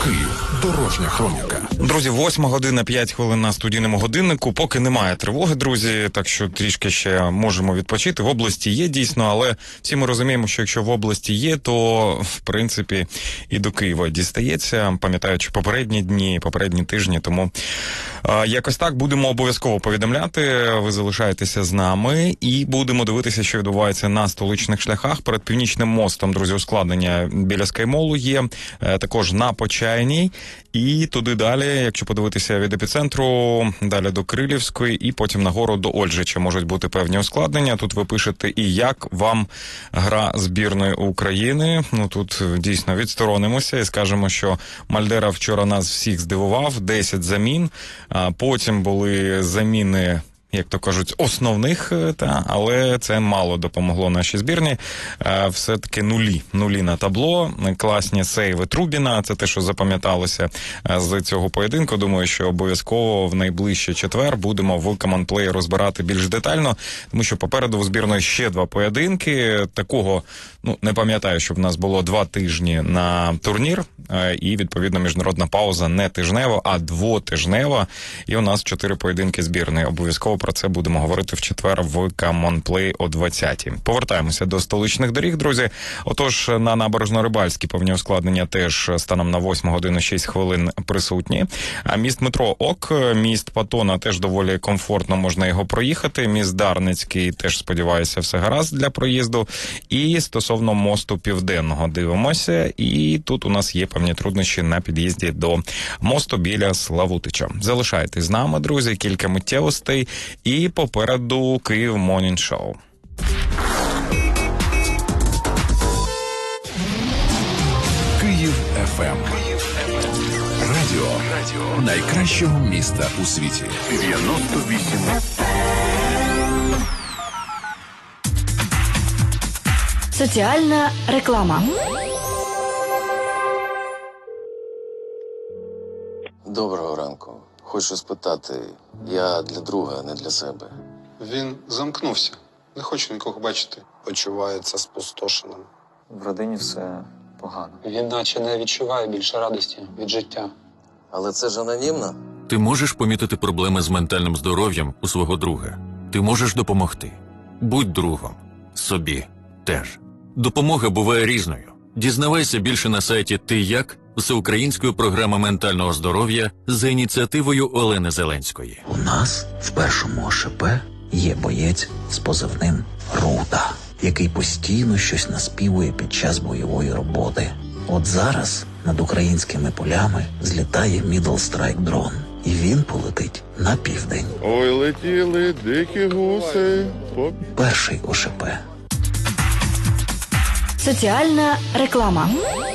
Київ. Дорожня хроніка. Друзі, 8 година 5 хвилин на студійному годиннику. Поки немає тривоги, друзі, так що трішки ще можемо відпочити. В області є дійсно, але всі ми розуміємо, що якщо в області є, то, в принципі, і до Києва дістається, пам'ятаючи попередні дні, попередні тижні. Тому якось так будемо обов'язково повідомляти. Ви залишаєтеся з нами і будемо дивитися, що відбувається на столичних шляхах. Перед Північним мостом, друзі, ускладнення біля Скаймолу є, також на Почайній. І туди далі, якщо подивитися від епіцентру, далі до Крилівської і потім нагору до Ольжича можуть бути певні ускладнення. Тут ви пишете, і як вам гра збірної України. Ну, тут дійсно відсторонимося і скажемо, що Мальдера вчора нас всіх здивував, 10 замін. Потім були заміни, як то кажуть, основних, але це мало допомогло нашій збірні. Все-таки нулі на табло, класні сейви Трубіна, це те, що запам'яталося з цього поєдинку. Думаю, що обов'язково в найближчий четвер будемо в Common Play розбирати більш детально, тому що попереду в збірної ще 2 поєдинки. Такого, не пам'ятаю, щоб в нас було 2 тижні на турнір, і, відповідно, міжнародна пауза не тижнева, а 2-тижнева, і у нас 4 поєдинки збірної. Обов'язково про це будемо говорити в четвер в Common Play о 20-й. Повертаємося до столичних доріг, друзі. Отож, на Набережно-Рибальській певні ускладнення теж станом на 8 годину 6 хвилин присутні. А міст метро ок, міст Патона теж доволі комфортно можна його проїхати. Міст Дарницький теж, сподіваюся, все гаразд для проїзду. І стосовно мосту Південного дивимося. І тут у нас є певні труднощі на під'їзді до мосту біля Славутича. Залишайтесь з нами, друзі, кілька миттєвостей. І попереду Київ Morning Show. Київ ФМ. Радіо найкращого міста у світі. 98. Соціальна реклама. Доброго ранку. Хочу спитати, я для друга, не для себе. Він замкнувся. Не хоче нікого бачити. Почувається спустошеним. В родині все погано. Він наче не відчуває більше радості від життя. Але це ж анонімно? Ти можеш помітити проблеми з ментальним здоров'ям у свого друга. Ти можеш допомогти. Будь другом. Собі теж. Допомога буває різною. Дізнавайся більше на сайті «Ти як?» Всеукраїнської програми ментального здоров'я за ініціативою Олени Зеленської. У нас в першому ОШП є боєць з позивним Руда, який постійно щось наспівує під час бойової роботи. От зараз над українськими полями злітає Middle Strike дрон, і він полетить на південь. Ой, летіли дикі гуси. Перший ОШП. Соціальна реклама.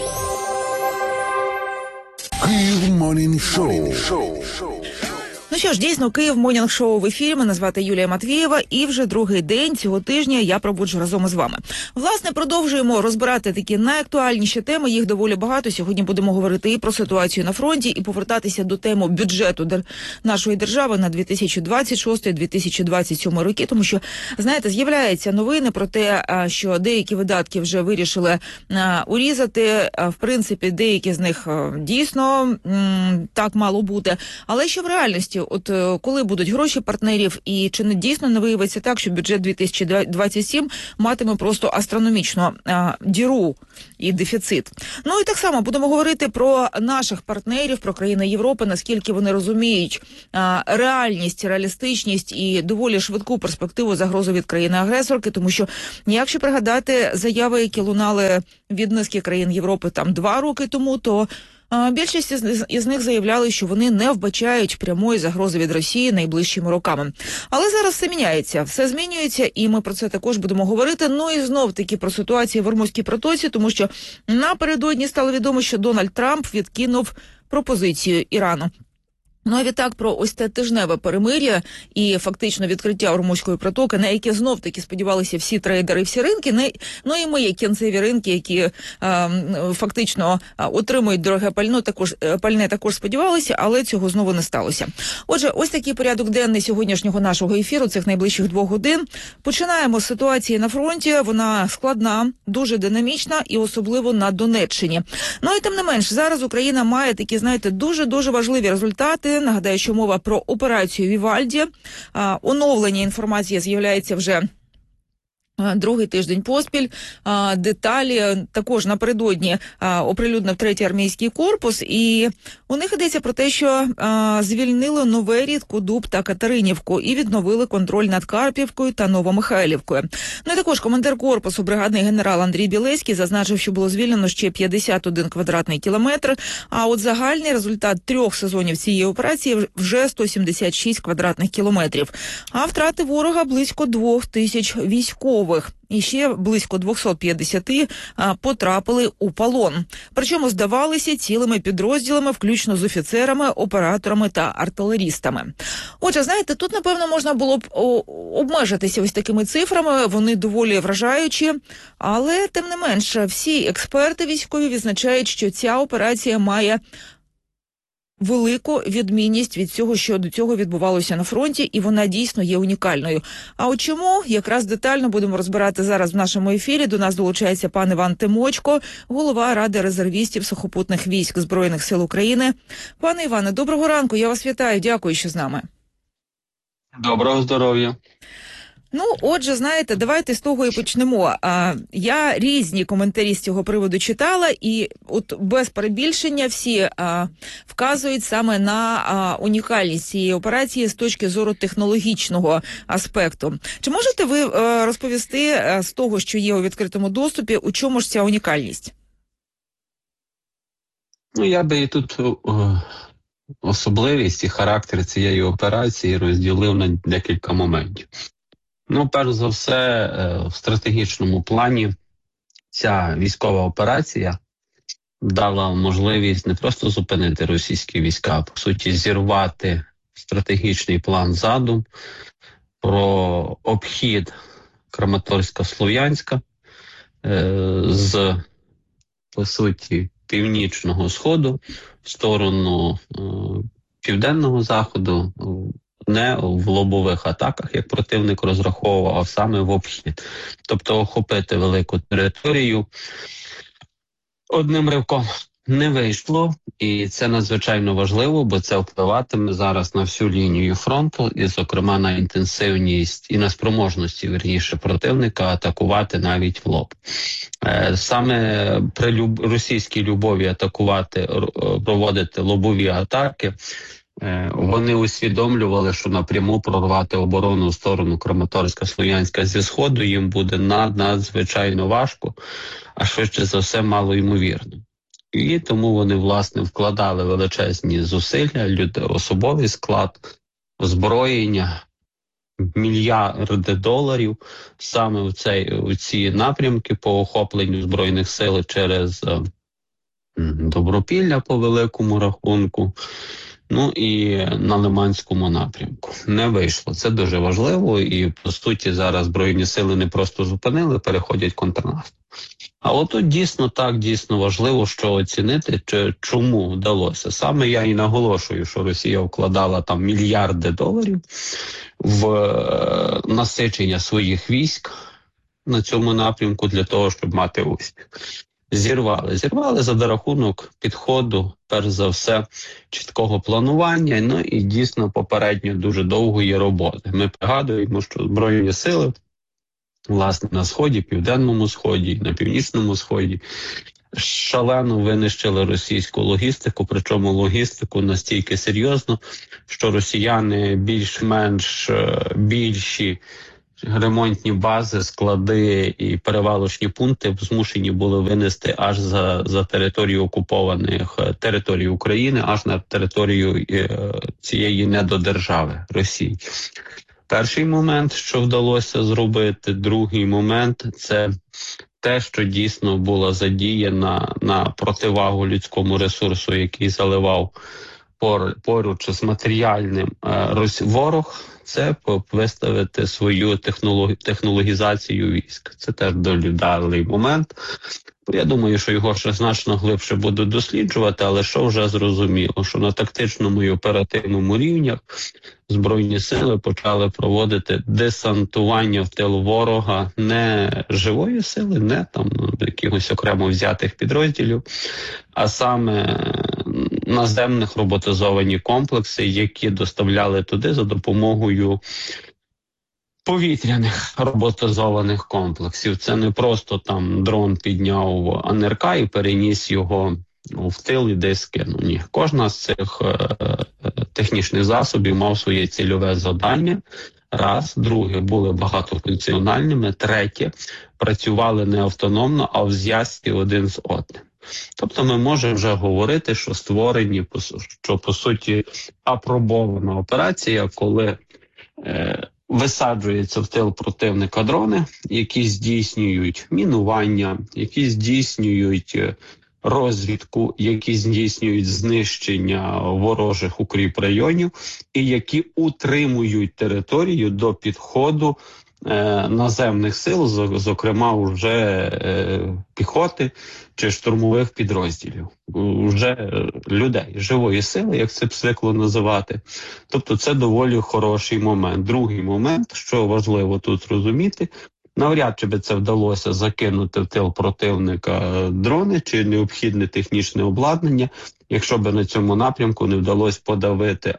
Київ Morning Show. Ну що ж, дійсно, Київ Morning Show в ефірі. Мене звати Юлія Матвієва, і вже другий день цього тижня я проводжу разом із вами. Власне, продовжуємо розбирати такі найактуальніші теми, їх доволі багато. Сьогодні будемо говорити і про ситуацію на фронті, і повертатися до теми бюджету нашої держави на 2026-2027 роки, тому що, знаєте, з'являються новини про те, що деякі видатки вже вирішили урізати. В принципі, деякі з них дійсно так мало бути, але що в реальності, от коли будуть гроші партнерів, і чи не дійсно не виявиться так, що бюджет 2027 матиме просто астрономічну діру і дефіцит. Ну і так само будемо говорити про наших партнерів, про країни Європи, наскільки вони розуміють реальність, реалістичність і доволі швидку перспективу загрози від країни-агресорки, тому що, якщо пригадати заяви, які лунали від низки країн Європи там 2 роки тому, то більшість із них заявляли, що вони не вбачають прямої загрози від Росії найближчими роками. Але зараз все міняється, все змінюється, і ми про це також будемо говорити. Ну і знов-таки про ситуацію в Ормузькій протоці, тому що напередодні стало відомо, що Дональд Трамп відкинув пропозицію Ірану. Ну, а відтак про ось те тижневе перемир'я і фактично відкриття Ормузької протоки, на яке знов-таки сподівалися всі трейдери, всі ринки, ну і ми, як кінцеві ринки, які фактично отримують дороге пальне, також сподівалися, але цього знову не сталося. Отже, ось такий порядок денний сьогоднішнього нашого ефіру, цих найближчих 2 годин. Починаємо з ситуації на фронті, вона складна, дуже динамічна і особливо на Донеччині. Ну і тим не менш, зараз Україна має такі, знаєте, дуже-дуже важливі результати. Нагадаю, що мова про операцію «Вівальді». Оновлення інформації з'являється вже другий тиждень поспіль. Деталі також напередодні оприлюднив 3-й армійський корпус, і у них йдеться про те, що звільнили Нове-Рідку, Дуб та Катеринівку і відновили контроль над Карпівкою та Новомихайлівкою. Ну і також командир корпусу, бригадний генерал Андрій Білецький, зазначив, що було звільнено ще 51 квадратний кілометр, а от загальний результат 3 сезонів цієї операції вже 176 квадратних кілометрів. А втрати ворога близько 2000 військових. І ще близько 250 потрапили у полон. Причому здавалися цілими підрозділами, включно з офіцерами, операторами та артилерістами. Отже, знаєте, тут, напевно, можна було б обмежитися ось такими цифрами, вони доволі вражаючі, але, тим не менше, всі експерти військові відзначають, що ця операція має велику відмінність від цього, що до цього відбувалося на фронті, і вона дійсно є унікальною. А от чому? Якраз детально будемо розбирати зараз в нашому ефірі. До нас долучається пан Іван Тимочко, голова Ради резервістів сухопутних військ Збройних сил України. Пане Іване, доброго ранку, я вас вітаю, дякую, що з нами. Доброго здоров'я. Ну, отже, знаєте, давайте з того і почнемо. Я різні коментарі з цього приводу читала, і от без перебільшення всі вказують саме на унікальність цієї операції з точки зору технологічного аспекту. Чи можете ви розповісти з того, що є у відкритому доступі, у чому ж ця унікальність? Ну, я би і тут особливість і характер цієї операції розділив на декілька моментів. Ну, перш за все, в стратегічному плані ця військова операція дала можливість не просто зупинити російські війська, а, по суті, зірвати стратегічний план задум про обхід Краматорська-Слов'янська з, по суті, північного сходу в сторону південного заходу, не в лобових атаках, як противник розраховував, а саме в обхід. Тобто охопити велику територію одним ривком не вийшло, і це надзвичайно важливо, бо це впливатиме зараз на всю лінію фронту, і, зокрема, на інтенсивність і на спроможності, вірніше, противника атакувати навіть в лоб. Саме при російській любові атакувати, проводити лобові атаки, вони усвідомлювали, що напряму прорвати оборону в сторону Краматорська-Слов'янська зі Сходу їм буде надзвичайно важко, а швидше за все малоймовірно. І тому вони, власне, вкладали величезні зусилля, особовий склад, озброєння, мільярди доларів саме у ці напрямки по охопленню Збройних сил через Добропілля по великому рахунку, ну і на Лиманському напрямку. Не вийшло. Це дуже важливо, і, по суті, зараз Збройні сили не просто зупинили, переходять контрнаступ. А от тут дійсно важливо, що оцінити, чому вдалося. Саме я і наголошую, що Росія вкладала там мільярди доларів в насичення своїх військ на цьому напрямку для того, щоб мати успіх. Зірвали за рахунок підходу, перш за все, чіткого планування, ну і дійсно попередньо дуже довгої роботи. Ми пригадуємо, що Збройні сили, власне, на Сході, Південному Сході, на Північному Сході шалено винищили російську логістику, причому логістику настільки серйозно, що росіяни більш-менш більші ремонтні бази, склади і перевалочні пункти змушені були винести аж за територію окупованих територій України, аж на територію цієї недодержави Росії. Перший момент, що вдалося зробити, другий момент – це те, що дійсно було задіяно на противагу людському ресурсу, який заливав поруч з матеріальним ворог, це виставити свою технологізацію військ. Це теж долюдалий момент. Я думаю, що його ще значно глибше будуть досліджувати, але що вже зрозуміло, що на тактичному і оперативному рівнях Збройні сили почали проводити десантування в тил ворога не живої сили, не там якихось окремо взятих підрозділів, а саме наземних роботизовані комплекси, які доставляли туди за допомогою повітряних роботизованих комплексів. Це не просто там дрон підняв АНРК і переніс його в тил і десь кинув. Ні, кожна з цих технічних засобів мав своє цільове завдання. Раз, друге, були багатофункціональними, третє, працювали не автономно, а в зв'язці один з одним. Тобто ми можемо вже говорити, що створені, що по суті апробована операція, коли висаджуються в тил противника дрони, які здійснюють мінування, які здійснюють розвідку, які здійснюють знищення ворожих укріпрайонів і які утримують територію до підходу наземних сил, зокрема вже піхоти чи штурмових підрозділів, вже людей, живої сили, як це звикло називати. Тобто це доволі хороший момент. Другий момент, що важливо тут розуміти, навряд чи би це вдалося закинути в тил противника дрони чи необхідне технічне обладнання, якщо би на цьому напрямку не вдалося подавити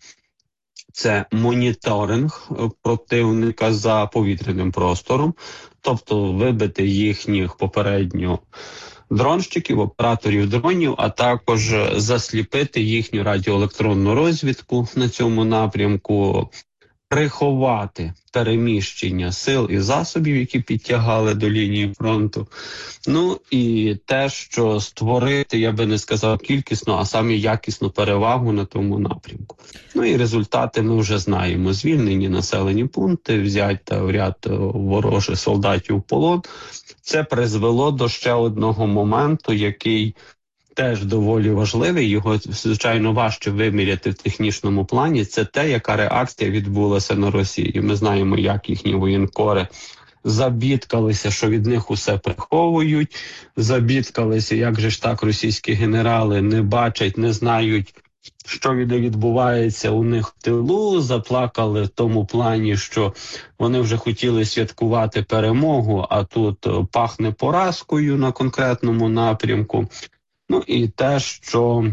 це моніторинг противника за повітряним простором, тобто вибити їхніх попередньо дронщиків, операторів дронів, а також засліпити їхню радіоелектронну розвідку на цьому напрямку, приховати переміщення сил і засобів, які підтягали до лінії фронту. Ну і те, що створити, я би не сказав кількісно, а саме якісну перевагу на тому напрямку. Ну і результати ми вже знаємо. Звільнені населені пункти, взяття в ряд ворожих солдатів в полон. Це призвело до ще одного моменту, який теж доволі важливий, його, звичайно, важче виміряти в технічному плані, це те, яка реакція відбулася на Росії. Ми знаємо, як їхні воєнкори забідкалися, що від них усе приховують, забідкалися, як же ж так російські генерали не бачать, не знають, що відбувається у них в тилу, заплакали в тому плані, що вони вже хотіли святкувати перемогу, а тут пахне поразкою на конкретному напрямку. Ну і те, що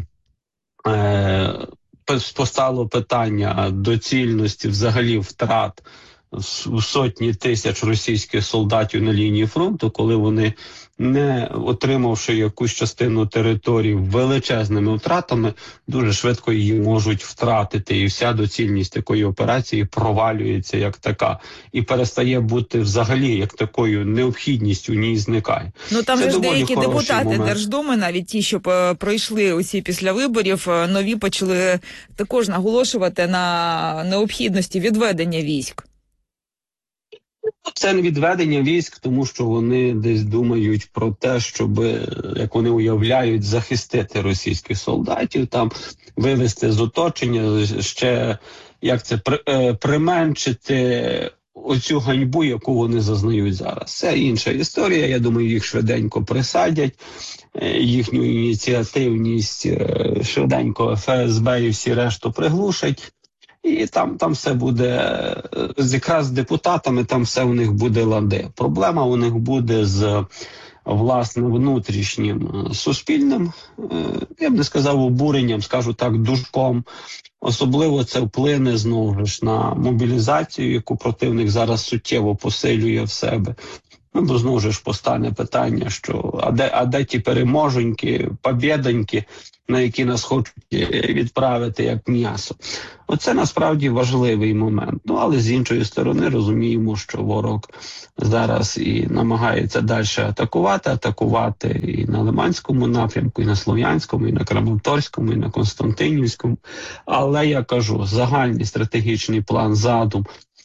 постало питання доцільності взагалі втрат в сотні тисяч російських солдатів на лінії фронту, коли вони, не отримавши якусь частину території величезними втратами, дуже швидко її можуть втратити. І вся доцільність такої операції провалюється як така. І перестає бути взагалі як такою необхідністю, ні зникає. Ну там же ж деякі депутати Держдуми, навіть ті, що пройшли усі після виборів, нові почали також наголошувати на необхідності відведення військ. Це не відведення військ, тому що вони десь думають про те, щоб, як вони уявляють, захистити російських солдатів, там вивести з оточення, ще як це применшити оцю ганьбу, яку вони зазнають зараз. Це інша історія. Я думаю, їх швиденько присадять, їхню ініціативність швиденько ФСБ і всі решту приглушать. І там все буде, якраз з депутатами, там все у них буде лади. Проблема у них буде з, власне, внутрішнім суспільним, я б не сказав обуренням, скажу так, душком. Особливо це вплине, знову ж, на мобілізацію, яку противник зараз суттєво посилює в себе. Ну, бо знову ж постане питання, що а де ті переможеньки, побєдоньки, на які нас хочуть відправити як м'ясо. Оце насправді важливий момент. Ну, але з іншої сторони розуміємо, що ворог зараз і намагається далі атакувати і на Лиманському напрямку, і на Слов'янському, і на Краматорському, і на Константинівському. Але я кажу, загальний стратегічний план, задум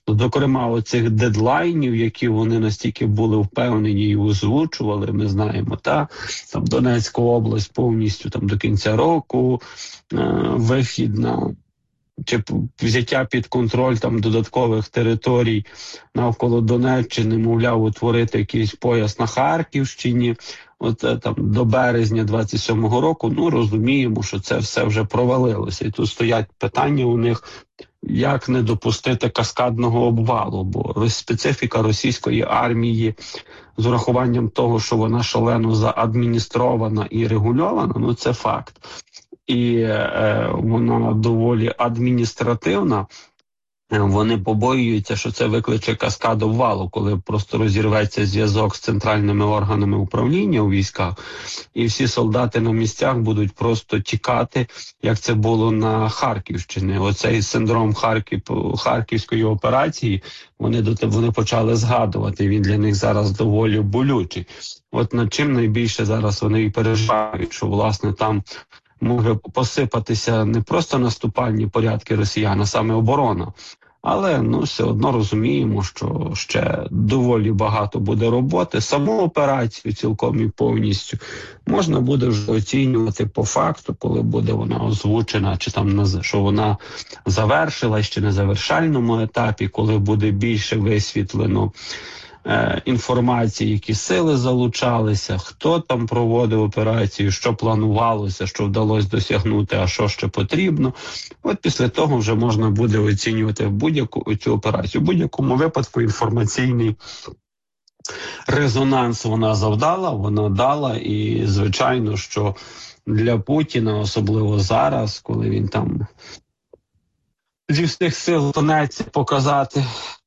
Зокрема, оцих дедлайнів, які вони настільки були впевнені і озвучували, ми знаємо, там Донецька область повністю там до кінця року, вихід на чи взяття під контроль там додаткових територій навколо Донеччини, мовляв, утворити якийсь пояс на Харківщині, там до березня 27-го року, розуміємо, що це все вже провалилося. І тут стоять питання у них, як не допустити каскадного обвалу, бо специфіка російської армії з урахуванням того, що вона шалено заадміністрована і регульована, це факт. І вона доволі адміністративна, вони побоюються, що це викличе каскад обвалу, коли просто розірветься зв'язок з центральними органами управління у військах, і всі солдати на місцях будуть просто тікати, як це було на Харківщині. Оцей синдром Харківської операції вони почали згадувати, він для них зараз доволі болючий. От над чим найбільше зараз вони і переживають, що, власне, там може посипатися не просто наступальні порядки росіян, а саме оборона. Але все одно розуміємо, що ще доволі багато буде роботи. Саму операцію цілком і повністю можна буде вже оцінювати по факту, коли буде вона озвучена, чи там що вона завершилась, чи на завершальному етапі, коли буде більше висвітлено інформації, які сили залучалися, хто там проводив операцію, що планувалося, що вдалося досягнути, а що ще потрібно. От після того вже можна буде оцінювати будь-яку цю операцію. В будь-якому випадку інформаційний резонанс вона дала, і звичайно, що для Путіна, особливо зараз, коли він там зі всіх сил тонеться показати,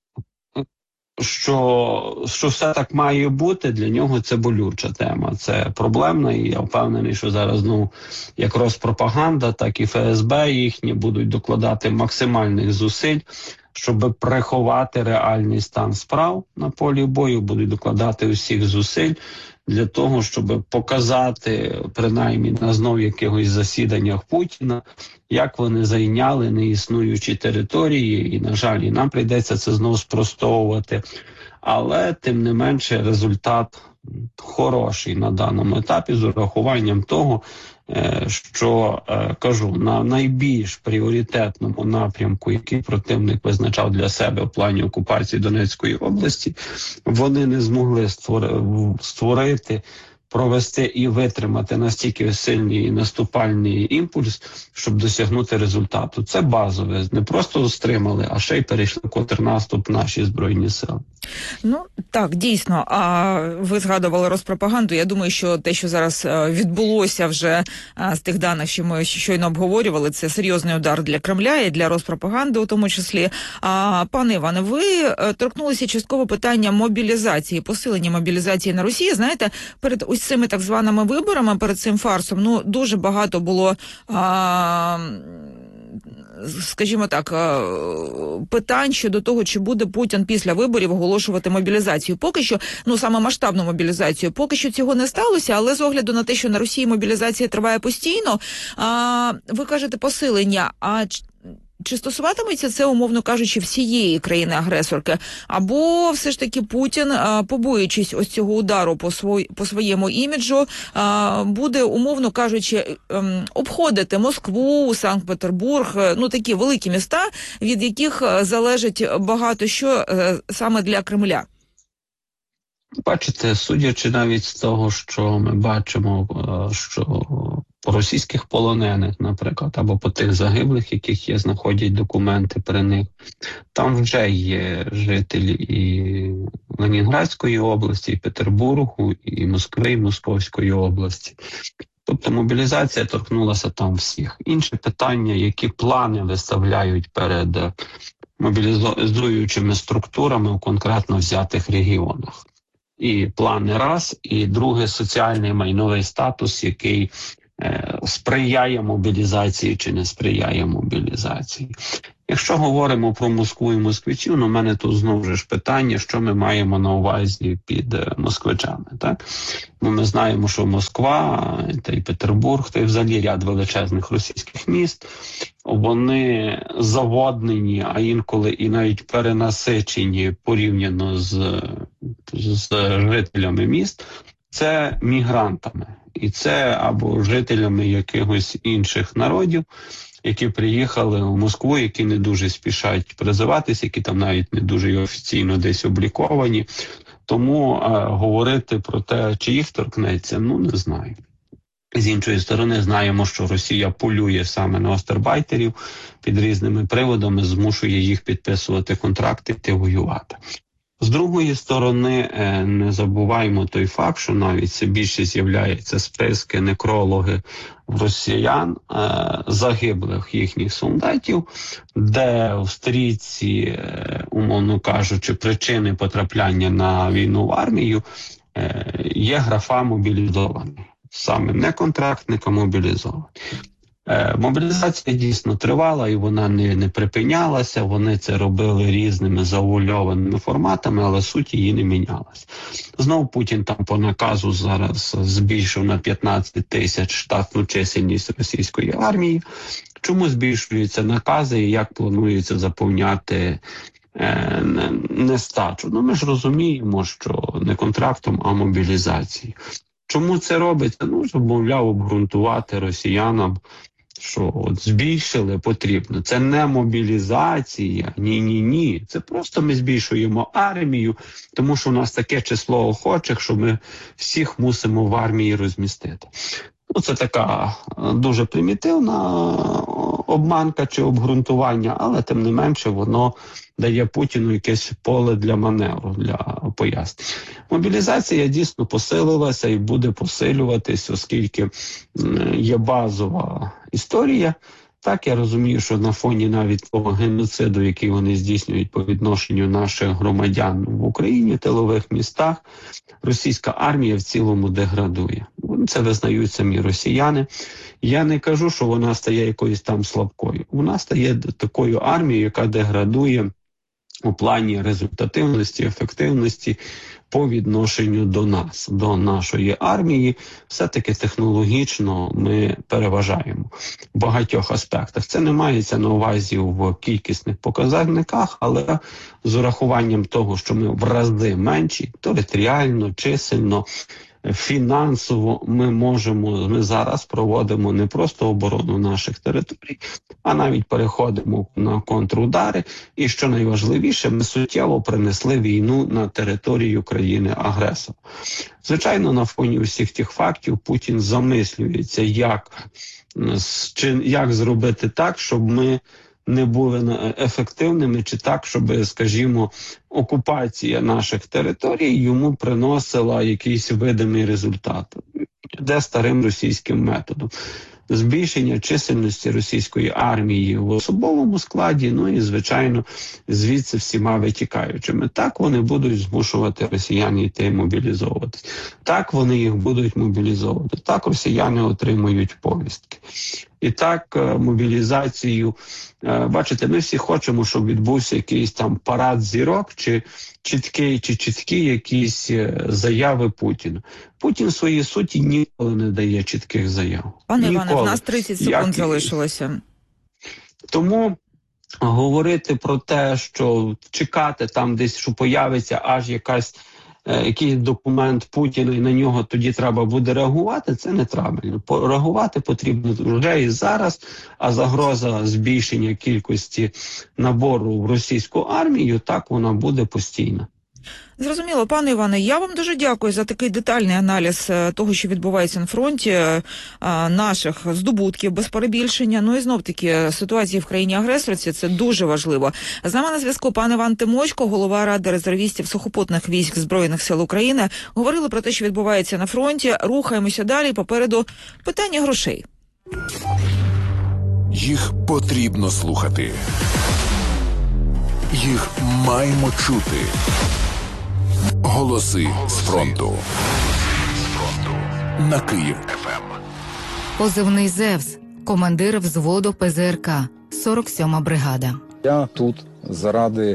що все так має бути, для нього це болюча тема, це проблемна, і я впевнений, що зараз як Роспропаганда, так і ФСБ їхні будуть докладати максимальних зусиль, щоб приховати реальний стан справ на полі бою, будуть докладати усіх зусиль для того, щоб показати, принаймні на знов якихось засіданнях Путіна, як вони зайняли неіснуючі території, і, на жаль, і нам прийдеться це знову спростовувати. Але, тим не менше, результат хороший на даному етапі з урахуванням того, що, кажу, на найбільш пріоритетному напрямку, який противник визначав для себе в плані окупації Донецької області, вони не змогли створити, провести і витримати настільки сильний наступальний імпульс, щоб досягнути результату. Це базове. Не просто стримали, а ще й перейшли контрнаступ наші Збройні сили. Так, дійсно. А ви згадували Роспропаганду. Я думаю, що те, що зараз відбулося вже з тих даних, що ми щойно обговорювали, це серйозний удар для Кремля і для Роспропаганди у тому числі. Пане Іване, ви торкнулися частково питання мобілізації, посилення мобілізації на Росії. Знаєте, перед ось цими так званими виборами, перед цим фарсом, дуже багато було, скажімо так, питань щодо того, чи буде Путін після виборів оголошувати мобілізацію. Поки що, саме масштабну мобілізацію, поки що цього не сталося, але з огляду на те, що на Росії мобілізація триває постійно, ви кажете посилення, чи стосуватиметься це, умовно кажучи, всієї країни-агресорки? Або все ж таки Путін, побоюючись ось цього удару по своєму іміджу, буде, умовно кажучи, обходити Москву, Санкт-Петербург, такі великі міста, від яких залежить багато що саме для Кремля? Бачите, судячи навіть з того, що ми бачимо, що по російських полонених, наприклад, або по тих загиблих, яких є, знаходять документи при них, там вже є жителі і Ленінградської області, і Петербургу, і Москви, і Московської області. Тобто мобілізація торкнулася там всіх. Інше питання, які плани виставляють перед мобілізуючими структурами у конкретно взятих регіонах. І плани раз, і друге, соціальний майновий статус, який сприяє мобілізації чи не сприяє мобілізації. Якщо говоримо про Москву і москвичів, у мене тут знову ж питання, що ми маємо на увазі під москвичами. Так? Ми знаємо, що Москва, та й Петербург, та й взагалі ряд величезних російських міст, вони заводнені, а інколи і навіть перенасичені порівняно з жителями міст, це мігрантами. І це або жителями якихось інших народів, які приїхали у Москву, які не дуже спішать призиватися, які там навіть не дуже офіційно десь обліковані. Тому говорити про те, чи їх торкнеться, не знаю. З іншої сторони, знаємо, що Росія полює саме на остарбайтерів під різними приводами, змушує їх підписувати контракти, йти воювати. З другої сторони, не забуваємо той факт, що навіть все більше з'являються списки, некрологи росіян, загиблих їхніх солдатів, де в стрічці, умовно кажучи, причини потрапляння на війну в армію є графа «мобілізований». Саме не контрактник, а мобілізований. Мобілізація дійсно тривала і вона не припинялася, вони це робили різними заувальованими форматами, але суть її не мінялася. Знову Путін там по наказу зараз збільшив на 15 тисяч штатну чисельність російської армії. Чому збільшуються накази і як планується заповняти нестачу? Ми ж розуміємо, що не контрактом, а мобілізацією. Чому це робиться? Щоб, мовляв, обґрунтувати росіянам, що от збільшили потрібно. Це не мобілізація, ні. Це просто ми збільшуємо армію, тому що у нас таке число охочих, що ми всіх мусимо в армії розмістити. Це така дуже примітивна обманка чи обґрунтування, але тим не менше воно дає Путіну якесь поле для маневру, для пояснень. Мобілізація дійсно посилилася і буде посилюватись, оскільки є базова історія. Так, я розумію, що на фоні навіть того геноциду, який вони здійснюють по відношенню наших громадян в Україні, в тилових містах, російська армія в цілому деградує. Це визнають самі росіяни. Я не кажу, що вона стає якоюсь там слабкою. Вона стає такою армією, яка деградує у плані результативності, ефективності по відношенню до нас, до нашої армії. Все-таки технологічно ми переважаємо в багатьох аспектах. Це не мається на увазі в кількісних показниках, але з урахуванням того, що ми в рази менші, територіально, чисельно, фінансово ми зараз проводимо не просто оборону наших територій, а навіть переходимо на контрудари. І що найважливіше, ми суттєво принесли війну на територію країни-агресора. Звичайно, на фоні усіх тих фактів Путін замислюється, як зробити так, щоб ми не були ефективними, чи так, щоб, скажімо, окупація наших територій йому приносила якийсь видимий результат. Де старим російським методом. Збільшення чисельності російської армії в особовому складі, і, звичайно, звідси всіма витікаючими. Так вони будуть змушувати росіян йти мобілізовуватись. Так вони їх будуть мобілізовувати. Так росіяни отримують повістки. І так мобілізацію, бачите, ми всі хочемо, щоб відбувся якийсь там парад зірок, чи чіткі якісь заяви Путіна. Путін в своїй суті ніколи не дає чітких заяв. Пане Іване, в нас 30 секунд залишилося. Тому говорити про те, що чекати там десь, що появиться аж якийсь документ Путіна і на нього тоді треба буде реагувати, це неправильно. Реагувати потрібно вже і зараз, а загроза збільшення кількості набору в російську армію, так вона буде постійна. Зрозуміло, пане Іване, я вам дуже дякую за такий детальний аналіз того, що відбувається на фронті, наших здобутків, без перебільшення. І знов-таки ситуації в країні-агресорці, це дуже важливо. З нами на зв'язку пан Іван Тимочко, голова Ради резервістів сухопутних військ Збройних сил України. Говорили про те, що відбувається на фронті. Рухаємося далі. Попереду питання грошей. Їх потрібно слухати. Їх маємо чути. Голоси з фронту. На Київ ФМ. Позивний «Зевс», командир взводу ПЗРК, 47-ма бригада. Я тут заради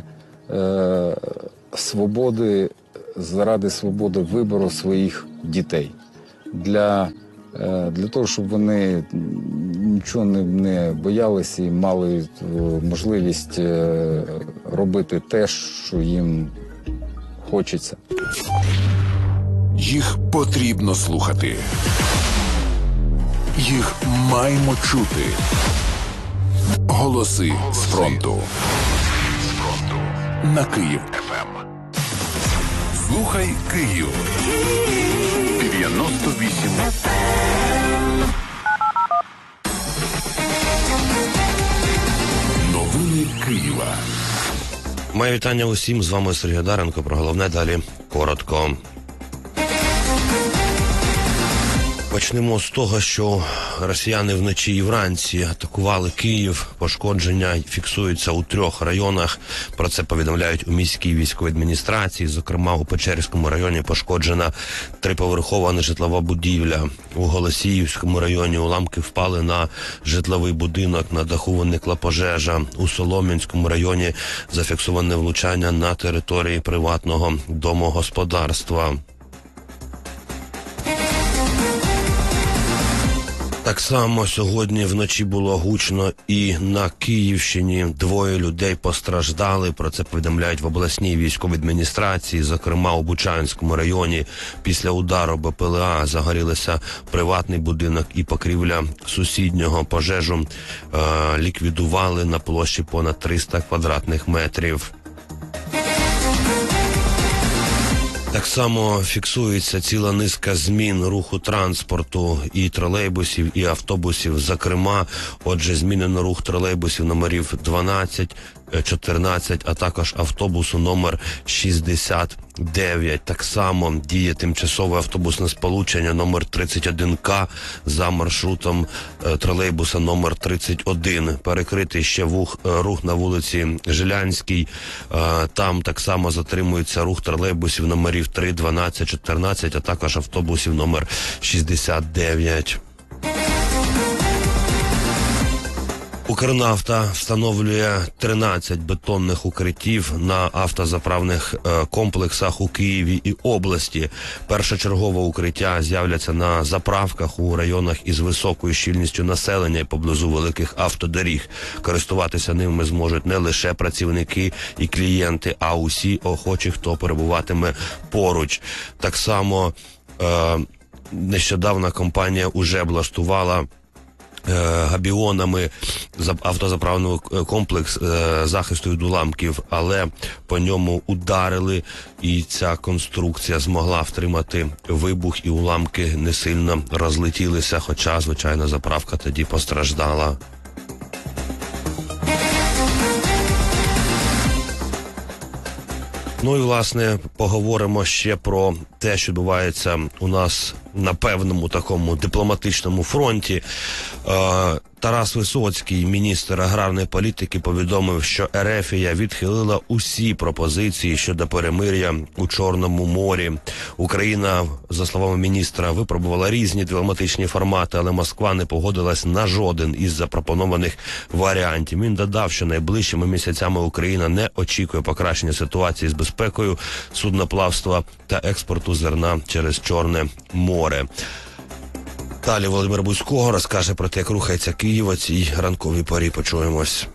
заради свободи вибору своїх дітей. Для того, щоб вони нічого не боялися і мали можливість робити те, що їм хочеться. Їх потрібно слухати. Їх маємо чути. Голоси з фронту. На Київ ФМ. Слухай Київ. 98 ФМ. Новини Києва. Моє вітання усім. З вами Сергій Даренко. Про головне далі коротко. Почнемо з того, що росіяни вночі і вранці атакували Київ. Пошкодження фіксуються у 3 районах. Про це повідомляють у міській військовій адміністрації. Зокрема, у Печерському районі пошкоджена 3-поверхова нежитлова будівля. У Голосіївському районі уламки впали на житловий будинок, на даху виникла пожежа. У Солом'янському районі зафіксоване влучання на території приватного домогосподарства. Так само сьогодні вночі було гучно і на Київщині. 2 людей постраждали. Про це повідомляють в обласній військовій адміністрації. Зокрема, у Бучанському районі після удару БПЛА загорілися приватний будинок і покрівля сусіднього. Пожежу ліквідували на площі понад 300 квадратних метрів. Так само фіксується ціла низка змін руху транспорту і тролейбусів, і автобусів. Зокрема, отже, змінено рух тролейбусів номерів 12, 14, а також автобусу номер 69. Так само діє тимчасове автобусне сполучення номер 31К за маршрутом тролейбуса номер 31. Перекритий ще рух на вулиці Жилянській. Там так само затримується рух тролейбусів номерів 3, 12, 14, а також автобусів номер 69. Укрнафта встановлює 13 бетонних укриттів на автозаправних комплексах у Києві і області. Першочергове укриття з'являться на заправках у районах із високою щільністю населення і поблизу великих автодоріг. Користуватися ними зможуть не лише працівники і клієнти, а усі охочі, хто перебуватиме поруч. Так само нещодавно компанія уже облаштувала габіонами автозаправний комплекс захисту від уламків, але по ньому ударили, і ця конструкція змогла втримати вибух, і уламки не сильно розлетілися, хоча, звичайно, заправка тоді постраждала. Ну і, власне, поговоримо ще про те, що відбувається у нас на певному такому дипломатичному фронті. Тарас Висоцький, міністр аграрної політики, повідомив, що Ерефія відхилила усі пропозиції щодо перемир'я у Чорному морі. Україна, за словами міністра, випробувала різні дипломатичні формати, але Москва не погодилась на жоден із запропонованих варіантів. Він додав, що найближчими місяцями Україна не очікує покращення ситуації з безпекою судноплавства та експорту зерна через Чорне море. Далі Володимир Бузько розкаже про те, як рухається Київ о цій ранковій порі. Почуємось.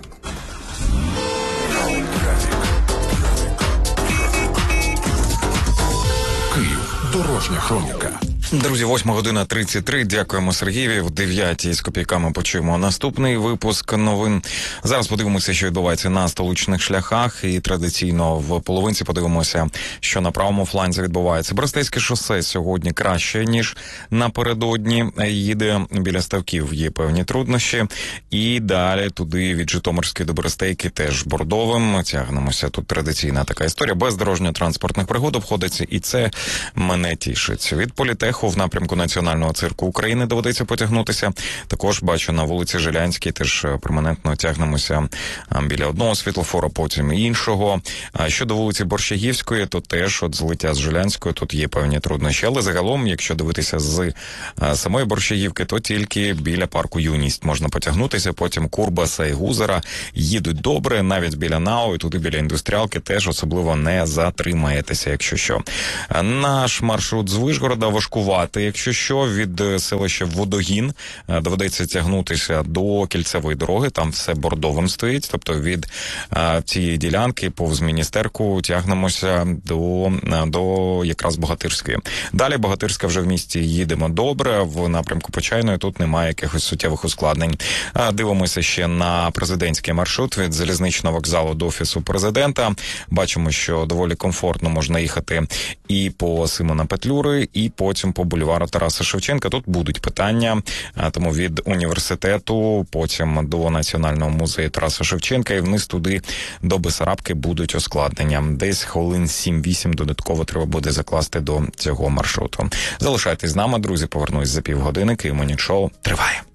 Київ. Дорожня хроніка. Друзі, 8:33. Дякуємо Сергієві. В 9:00 з копійками почуємо наступний випуск новин. Зараз подивимося, що відбувається на столичних шляхах. І традиційно в половинці подивимося, що на правому фланзі відбувається. Брестейське шосе сьогодні краще, ніж напередодні. Їде біля ставків, є певні труднощі. І далі туди від Житомирської до Брестейки теж бордовим. Тягнемося. Тут традиційна така історія. Без дорожньо-транспортних пригод обходиться. І це мене тішить. Від політехніки Цеху в напрямку Національного цирку України доведеться потягнутися. Також бачу на вулиці Жилянській теж перманентно тягнемося біля одного світлофора, потім іншого. Щодо вулиці Борщагівської, то теж от злиття з Жилянської тут є певні труднощі. Але загалом, якщо дивитися з самої Борщагівки, то тільки біля парку Юність можна потягнутися. Потім Курбаса і Гузера їдуть добре, навіть біля НАУ, і туди біля індустріалки теж особливо не затримаєтеся, якщо що. Наш маршрут з Вишгорода важкувати, якщо що, від селища Водогін доведеться тягнутися до кільцевої дороги, там все бордовим стоїть, тобто від цієї ділянки повз Міністерку тягнемося до якраз Богатирської. Далі Богатирська вже в місті їдемо добре, в напрямку Почайної тут немає якихось суттєвих ускладнень. Дивимося ще на президентський маршрут від залізничного вокзалу до Офісу президента. Бачимо, що доволі комфортно можна їхати і по Симона Петлюри, і потім по бульвару Тараса Шевченка. Тут будуть питання, тому від університету, потім до Національного музею Тараса Шевченка і вниз туди до Бесарабки будуть ускладнення. Десь хвилин 7-8 додатково треба буде закласти до цього маршруту. Залишайтесь з нами, друзі, повернусь за півгодини. Київ Монік Шоу триває.